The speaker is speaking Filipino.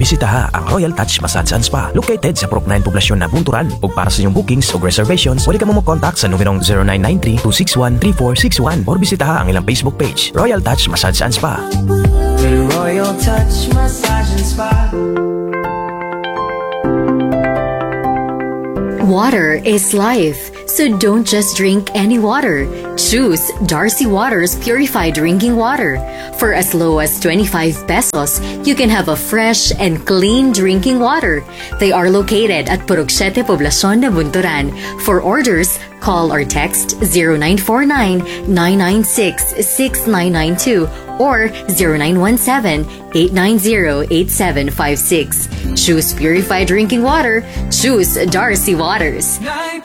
bisitaha ang Royal Touch Massage and Spa located sa Purok 9 poblasyon na Bunturan. Ug para sa inyong bookings o reservations, pwede ka mo contact sa numerong 0993-261-3461 or bisitaha ang ilang Facebook page, Royal Touch Massage and Spa. Royal Touch Massage and Spa. Water is life, so don't just drink any water. Choose Darcy Waters Purified Drinking Water. For as low as 25 pesos, you can have a fresh and clean drinking water. They are located at Purok 7 Poblacion de Bunturan. For orders, call or text 0949-996-6992 or 0917-890-8756. Choose purified drinking water. Choose Darcy Waters.